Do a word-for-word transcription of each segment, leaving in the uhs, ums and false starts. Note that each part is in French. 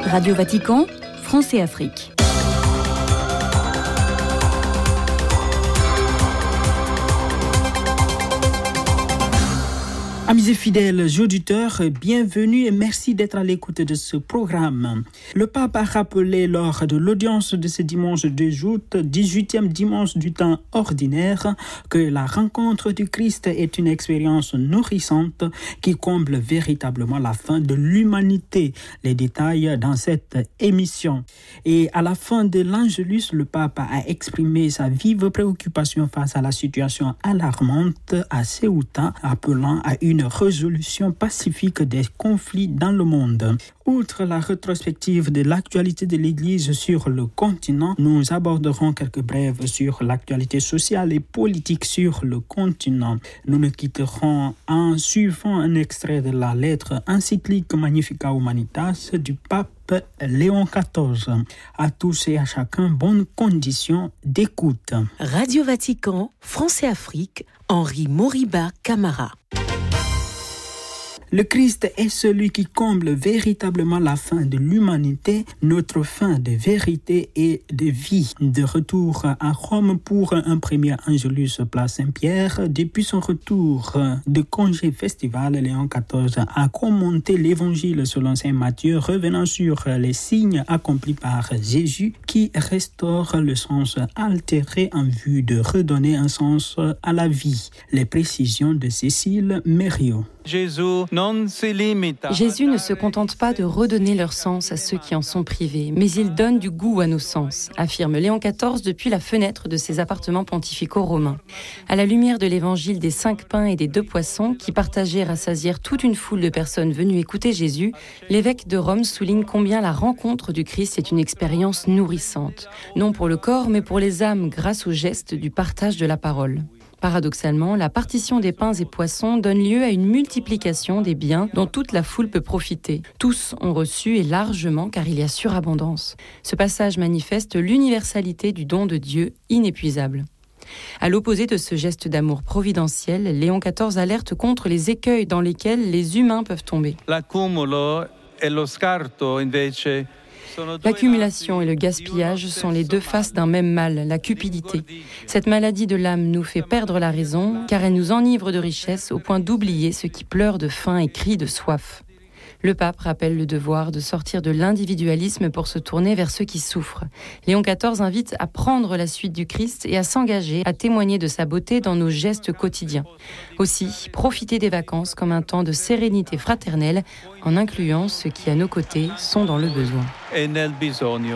Radio Vatican, France et Afrique. Amis et fidèles auditeurs, bienvenue et merci d'être à l'écoute de ce programme. Le pape a rappelé lors de l'audience de ce dimanche deux août, dix-huitième dimanche du temps ordinaire, que la rencontre du Christ est une expérience nourrissante qui comble véritablement la fin de l'humanité. Les détails dans cette émission. Et à la fin de l'Angelus, le pape a exprimé sa vive préoccupation face à la situation alarmante à Ceuta, appelant à une résolution pacifique des conflits dans le monde. Outre la rétrospective de l'actualité de l'Église sur le continent, nous aborderons quelques brèves sur l'actualité sociale et politique sur le continent. Nous nous quitterons en suivant un extrait de la lettre encyclique Magnificat Humanitas du pape Léon quatorze. À tous et à chacun, bonnes conditions d'écoute. Radio Vatican, France et Afrique, Henri Moriba Camara. Le Christ est celui qui comble véritablement la fin de l'humanité, notre fin de vérité et de vie. De retour à Rome pour un premier Angelus place Saint-Pierre, depuis son retour de congé festival, Léon quatorze a commenté l'évangile selon saint Matthieu, revenant sur les signes accomplis par Jésus qui restaure le sens altéré en vue de redonner un sens à la vie. Les précisions de Cécile Mériot. Jésus ne se contente pas de redonner leur sens à ceux qui en sont privés, mais il donne du goût à nos sens, affirme Léon quatorze depuis la fenêtre de ses appartements pontificaux romains. À la lumière de l'évangile des cinq pains et des deux poissons, qui partageaient et rassasièrent toute une foule de personnes venues écouter Jésus, l'évêque de Rome souligne combien la rencontre du Christ est une expérience nourrissante, non pour le corps, mais pour les âmes grâce au geste du partage de la parole. Paradoxalement, la partition des pains et poissons donne lieu à une multiplication des biens dont toute la foule peut profiter. Tous ont reçu et largement car il y a surabondance. Ce passage manifeste l'universalité du don de Dieu inépuisable. À l'opposé de ce geste d'amour providentiel, Léon quatorze alerte contre les écueils dans lesquels les humains peuvent tomber. L'accumulo e lo scarto invece. L'accumulation et le gaspillage sont les deux faces d'un même mal, la cupidité. Cette maladie de l'âme nous fait perdre la raison, car elle nous enivre de richesse au point d'oublier ceux qui pleurent de faim et crient de soif. Le pape rappelle le devoir de sortir de l'individualisme pour se tourner vers ceux qui souffrent. Léon quatorze invite à prendre la suite du Christ et à s'engager à témoigner de sa beauté dans nos gestes quotidiens. Aussi, profiter des vacances comme un temps de sérénité fraternelle en incluant ceux qui, à nos côtés, sont dans le besoin. E nel bisogno.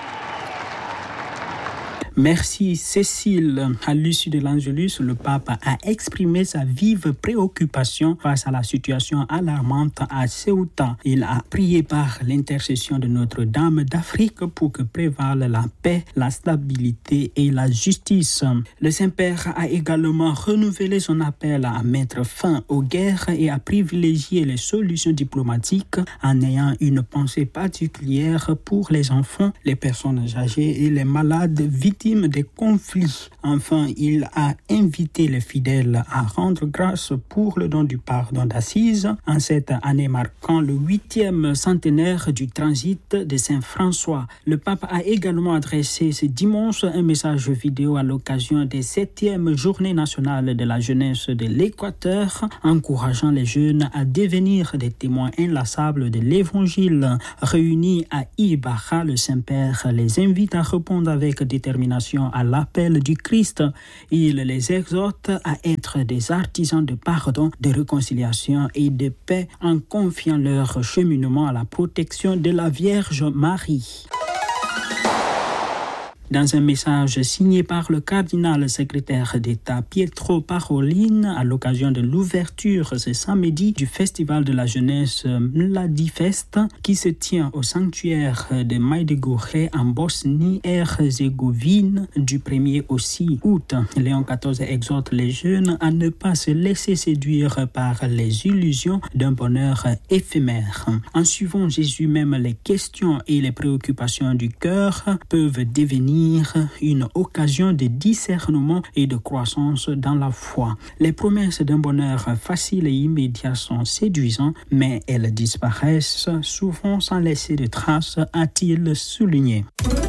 Merci Cécile. À l'issue de l'Angelus, le pape a exprimé sa vive préoccupation face à la situation alarmante à Ceuta. Il a prié par l'intercession de Notre-Dame d'Afrique pour que prévalent la paix, la stabilité et la justice. Le Saint-Père a également renouvelé son appel à mettre fin aux guerres et à privilégier les solutions diplomatiques en ayant une pensée particulière pour les enfants, les personnes âgées et les malades victimes des conflits. Enfin, il a invité les fidèles à rendre grâce pour le don du pardon d'assises en cette année marquant le huitième centenaire du transit de Saint François. Le pape a également adressé ce dimanche un message vidéo à l'occasion des septièmes journées nationales de la jeunesse de l'Équateur, encourageant les jeunes à devenir des témoins inlassables de l'Évangile. Réunis à Ibarra, le Saint-Père les invite à répondre avec détermination à l'appel du Christ. Il les exhorte à être des artisans de pardon, de réconciliation et de paix en confiant leur cheminement à la protection de la Vierge Marie. Dans un message signé par le cardinal secrétaire d'État Pietro Parolin à l'occasion de l'ouverture ce samedi du Festival de la jeunesse Mladifest qui se tient au sanctuaire de Maïdegoré en Bosnie-Herzégovine du premier au six août. Léon quatorze exhorte les jeunes à ne pas se laisser séduire par les illusions d'un bonheur éphémère. En suivant Jésus, même les questions et les préoccupations du cœur peuvent devenir devenir une occasion de discernement et de croissance dans la foi. Les promesses d'un bonheur facile et immédiat sont séduisantes, mais elles disparaissent souvent sans laisser de traces, a-t-il souligné.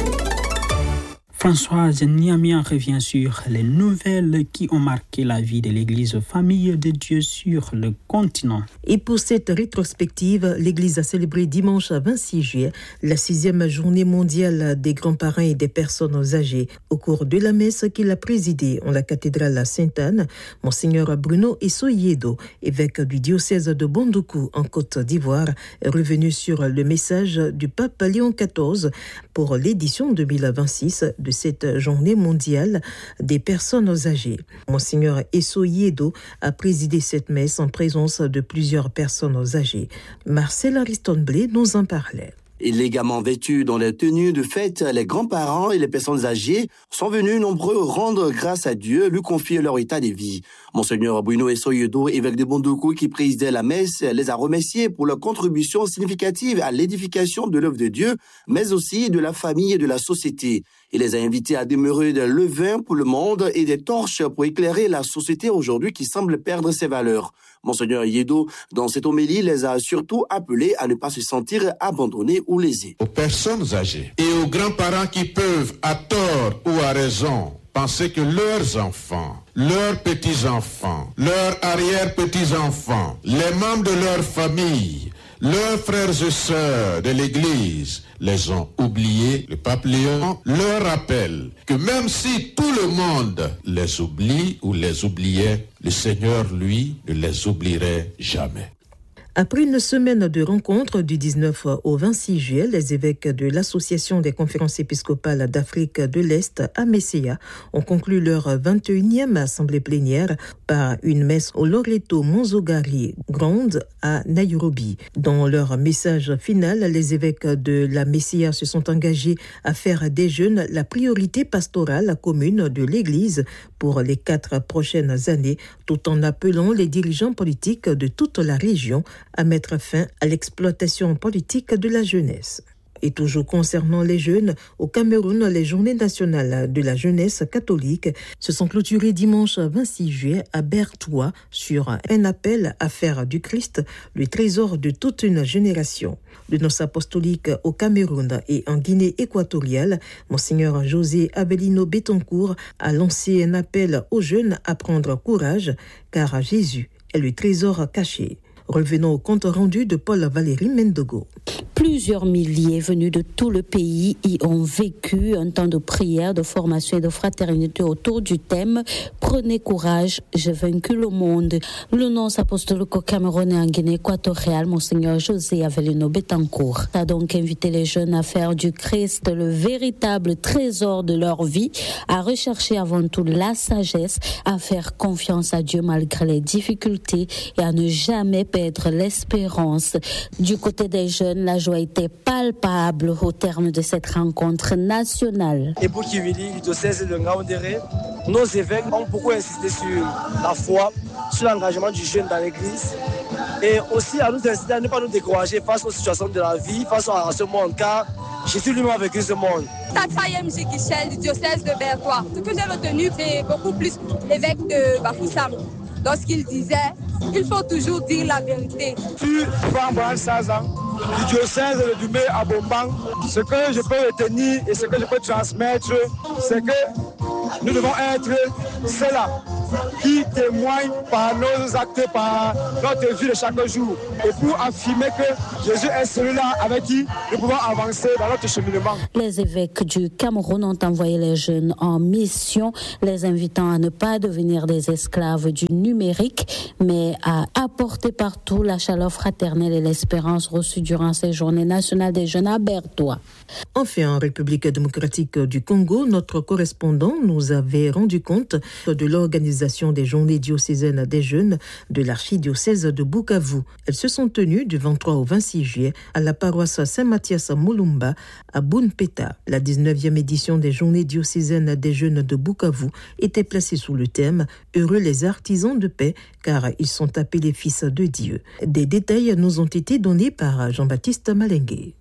Françoise Niamia revient sur les nouvelles qui ont marqué la vie de l'Église Famille de Dieu sur le continent. Et pour cette rétrospective, l'Église a célébré dimanche vingt-six juillet la sixième journée mondiale des grands-parents et des personnes âgées. Au cours de la messe qu'il a présidée en la cathédrale Sainte-Anne, Monseigneur Bruno Essoyedo, évêque du diocèse de Bondoukou en Côte d'Ivoire, est revenu sur le message du pape Léon quatorze pour l'édition deux mille vingt-six de cette journée mondiale des personnes âgées. Monseigneur Essoyedo a présidé cette messe en présence de plusieurs personnes âgées. Marcel Ariston-Blé nous en parlait. Élégamment vêtus dans les tenues de fête, les grands-parents et les personnes âgées sont venus nombreux rendre grâce à Dieu, lui confier leur état de vie. Monseigneur Bruno Essoyedo, évêque de Bondoukou, qui présidait la messe, les a remerciés pour leur contribution significative à l'édification de l'œuvre de Dieu, mais aussi de la famille et de la société. Il les a invités à demeurer des levains pour le monde et des torches pour éclairer la société aujourd'hui qui semble perdre ses valeurs. Monseigneur Yedo, dans cette homélie, les a surtout appelés à ne pas se sentir abandonnés ou lésés. Aux personnes âgées et aux grands-parents qui peuvent, à tort ou à raison, penser que leurs enfants, leurs petits-enfants, leurs arrière-petits-enfants, les membres de leur famille, leurs frères et sœurs de l'Église les ont oubliés, le pape Léon leur rappelle que même si tout le monde les oublie ou les oubliait, le Seigneur, lui, ne les oublierait jamais. Après une semaine de rencontres du dix-neuf au vingt-six juillet, les évêques de l'Association des conférences épiscopales d'Afrique de l'Est, A M E C E A, ont conclu leur vingt et unième assemblée plénière par une messe au Loreto Monzogari Grande à Nairobi. Dans leur message final, les évêques de la M E C E A se sont engagés à faire des jeunes la priorité pastorale commune de l'Église pour les quatre prochaines années, tout en appelant les dirigeants politiques de toute la région à mettre fin à l'exploitation politique de la jeunesse. Et toujours concernant les jeunes, au Cameroun, les journées nationales de la jeunesse catholique se sont clôturées dimanche vingt-six juillet à Bertoua sur un appel à faire du Christ le trésor de toute une génération. Le nonce apostolique au Cameroun et en Guinée équatoriale, Monseigneur José Abelino Betancourt a lancé un appel aux jeunes à prendre courage, car Jésus est le trésor caché. Revenons au compte rendu de Paul-Valéry Mendogo. Plusieurs milliers venus de tout le pays y ont vécu un temps de prière, de formation et de fraternité autour du thème « Prenez courage, j'ai vaincu le monde ». Le nonce apostolique au Cameroun et en Guinée équatoriale, Monseigneur José Avelino Betancourt, a donc invité les jeunes à faire du Christ le véritable trésor de leur vie, à rechercher avant tout la sagesse, à faire confiance à Dieu malgré les difficultés et à ne jamais perdre l'espérance. Du côté des jeunes, la joie était palpable au terme de cette rencontre nationale. Et pour Kivili, du diocèse de Ngaoundéré, nos évêques ont beaucoup insisté sur la foi, sur l'engagement du jeune dans l'église et aussi à nous inciter à ne pas nous décourager face aux situations de la vie, face à ce monde, car Jésus lui-même a vécu ce monde. Tatsaye M. Kichel du diocèse de Bertoua. Ce que j'ai retenu, c'est beaucoup plus l'évêque de Bafoussam. Lorsqu'il disait, il faut toujours dire la vérité. Sur Framboise Sazan, du diocèse de Doumé à Bombang, ce que je peux retenir et ce que je peux transmettre, c'est que nous devons être ceux-là qui témoignent par nos actes, par notre vie de chaque jour. Et pour affirmer que Jésus est celui-là avec qui nous pouvons avancer dans notre cheminement. Les évêques du Cameroun ont envoyé les jeunes en mission, les invitant à ne pas devenir des esclaves du numérique, mais à apporter partout la chaleur fraternelle et l'espérance reçue durant ces journées nationales des jeunes à Bertoua. Enfin, en République démocratique du Congo, notre correspondant nous avait rendu compte de l'organisation des journées diocésaines des jeunes de l'archidiocèse de Bukavu. Elles se sont tenues du vingt-trois au vingt-six juillet à la paroisse Saint-Mathias Mulumba à Bunpeta. La dix-neuvième édition des journées diocésaines des jeunes de Bukavu était placée sous le thème « Heureux les artisans de paix, car ils sont appelés fils de Dieu ». Des détails nous ont été donnés par Jean-Baptiste Malengue.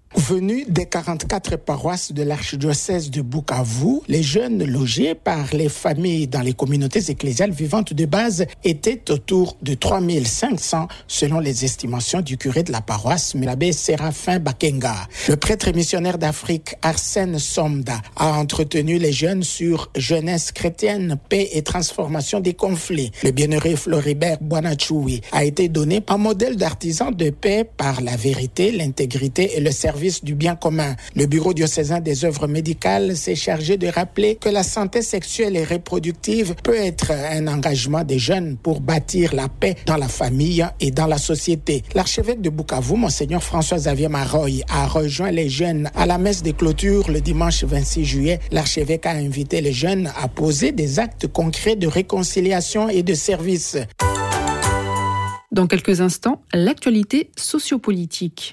Venus des quarante-quatre paroisses de l'archidiocèse de Bukavu, les jeunes logés par les familles dans les communautés ecclésiales vivantes de base étaient autour de trois mille cinq cents selon les estimations du curé de la paroisse, l'abbé Séraphin Bakenga. Le prêtre missionnaire d'Afrique, Arsène Somda, a entretenu les jeunes sur jeunesse chrétienne, paix et transformation des conflits. Le bienheureux Floribert Boanachoui a été donné un modèle d'artisan de paix par la vérité, l'intégrité et le service du bien commun. Le bureau diocésain des œuvres médicales s'est chargé de rappeler que la santé sexuelle et reproductive peut être un engagement des jeunes pour bâtir la paix dans la famille et dans la société. L'archevêque de Bukavu, Monseigneur François-Xavier Maroy, a rejoint les jeunes à la messe de clôture le dimanche vingt-six juillet. L'archevêque a invité les jeunes à poser des actes concrets de réconciliation et de service. Dans quelques instants, l'actualité sociopolitique.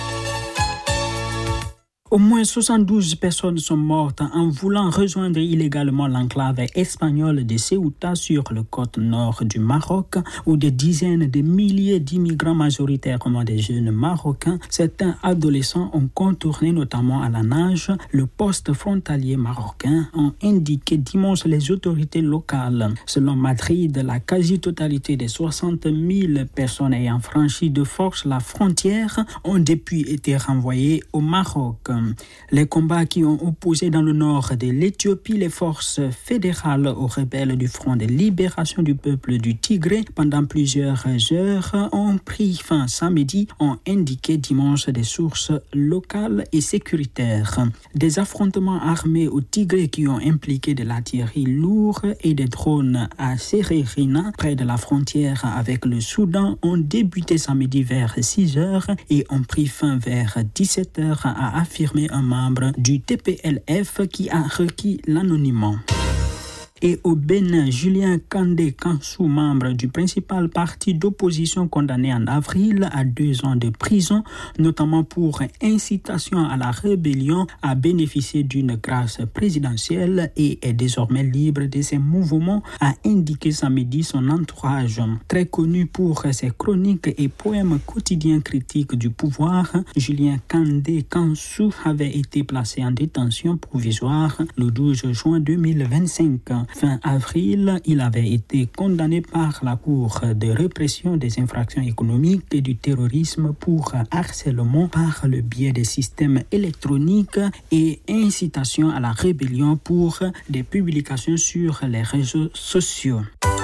Au moins soixante-douze personnes sont mortes en voulant rejoindre illégalement l'enclave espagnole de Ceuta sur le côte nord du Maroc, où des dizaines de milliers d'immigrants majoritairement des jeunes marocains, certains adolescents ont contourné notamment à la nage le poste frontalier marocain, ont indiqué dimanche les autorités locales. Selon Madrid, la quasi-totalité des soixante mille personnes ayant franchi de force la frontière ont depuis été renvoyées au Maroc. Les combats qui ont opposé dans le nord de l'Éthiopie les forces fédérales aux rebelles du Front de libération du peuple du Tigré pendant plusieurs heures ont pris fin samedi, ont indiqué dimanche des sources locales et sécuritaires. Des affrontements armés au Tigré qui ont impliqué de l'artillerie lourde et des drones à Sererina, près de la frontière avec le Soudan, ont débuté samedi vers six heures et ont pris fin vers dix-sept heures, a affirmé un membre du T P L F qui a requis l'anonymat. Et au Bénin, Julien Kandé Kansou, membre du principal parti d'opposition condamné en avril à deux ans de prison, notamment pour incitation à la rébellion, a bénéficié d'une grâce présidentielle et est désormais libre de ses mouvements, a indiqué samedi son entourage. Très connu pour ses chroniques et poèmes quotidiens critiques du pouvoir, Julien Kandé Kansou avait été placé en détention provisoire le douze juin deux mille vingt-cinq. Fin avril, il avait été condamné par la Cour de répression des infractions économiques et du terrorisme pour harcèlement par le biais des systèmes électroniques et incitation à la rébellion pour des publications sur les réseaux sociaux.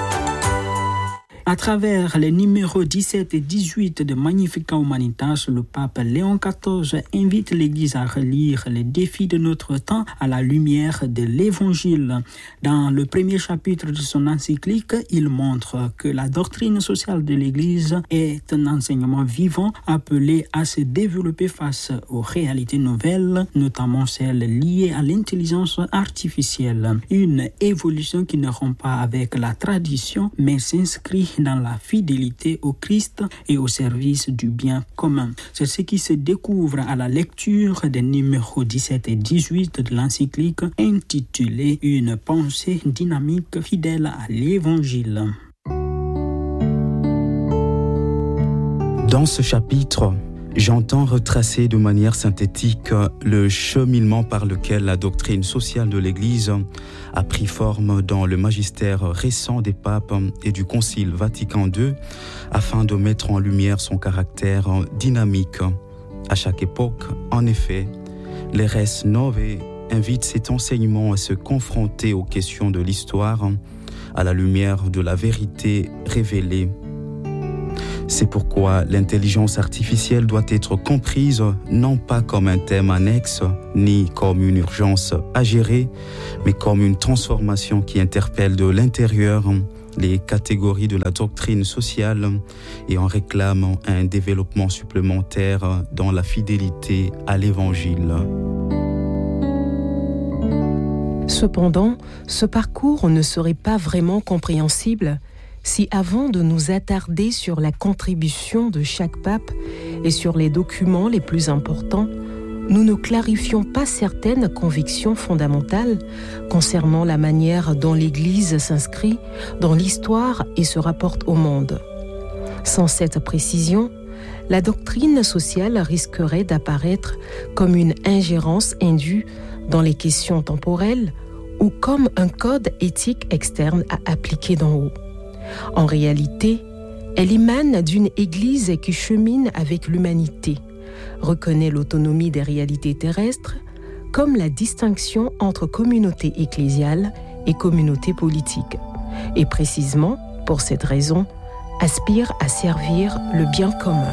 À travers les numéros dix-sept et dix-huit de Magnificat Humanitas, le pape Léon quatorze invite l'Église à relire les défis de notre temps à la lumière de l'Évangile. Dans le premier chapitre de son encyclique, il montre que la doctrine sociale de l'Église est un enseignement vivant appelé à se développer face aux réalités nouvelles, notamment celles liées à l'intelligence artificielle. Une évolution qui ne rompt pas avec la tradition, mais s'inscrit dans la fidélité au Christ et au service du bien commun. C'est ce qui se découvre à la lecture des numéros dix-sept et dix-huit de l'encyclique intitulée « Une pensée dynamique fidèle à l'Évangile ». Dans ce chapitre, j'entends retracer de manière synthétique le cheminement par lequel la doctrine sociale de l'Église a pris forme dans le magistère récent des papes et du Concile Vatican deux afin de mettre en lumière son caractère dynamique. À chaque époque, en effet, les Res Nove invitent cet enseignement à se confronter aux questions de l'histoire à la lumière de la vérité révélée. C'est pourquoi l'intelligence artificielle doit être comprise non pas comme un thème annexe, ni comme une urgence à gérer, mais comme une transformation qui interpelle de l'intérieur les catégories de la doctrine sociale et en réclame un développement supplémentaire dans la fidélité à l'Évangile. Cependant, ce parcours ne serait pas vraiment compréhensible si avant de nous attarder sur la contribution de chaque pape et sur les documents les plus importants, nous ne clarifions pas certaines convictions fondamentales concernant la manière dont l'Église s'inscrit dans l'histoire et se rapporte au monde. Sans cette précision, la doctrine sociale risquerait d'apparaître comme une ingérence indue dans les questions temporelles ou comme un code éthique externe à appliquer d'en haut. En réalité, elle émane d'une Église qui chemine avec l'humanité, reconnaît l'autonomie des réalités terrestres, comme la distinction entre communauté ecclésiale et communauté politique. Et précisément, pour cette raison, aspire à servir le bien commun.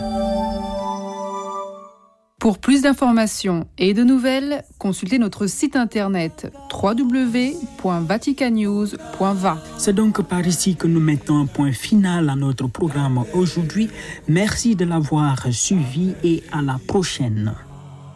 Pour plus d'informations et de nouvelles, consultez notre site internet w w w point vatican news point v a. C'est donc par ici que nous mettons un point final à notre programme aujourd'hui. Merci de l'avoir suivi et à la prochaine.